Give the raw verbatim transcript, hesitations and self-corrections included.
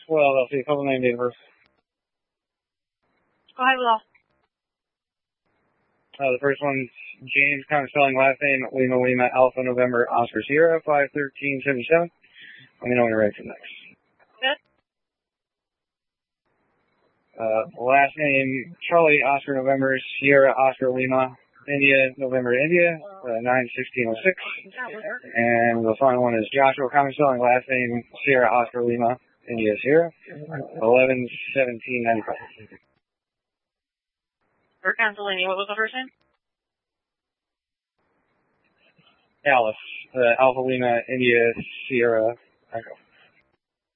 twelve, I'll see a couple name date of birth. Go ahead with all. Uh, the first one's James, kind of spelling last name, Lima Lima Alpha November Oscar Sierra, five thirteen seventy-seven. Let me know when you're ready for next. Good. Uh, last name, Charlie Oscar November Sierra Oscar Lima, India November India, uh, nine sixteen oh six. And the final one is Joshua, common spelling last name, Sierra Oscar Lima, India Sierra, eleven seventeen ninety-five. For Consolini, what was the first name? Alice, uh, Alpha Lima India Sierra Echo.